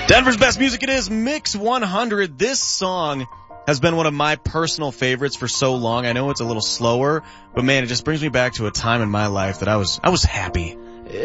Denver's best music, it is Mix 100. This song has been one of my personal favorites for so long. I know it's a little slower, but man, it just brings me back to a time in my life that I was happy.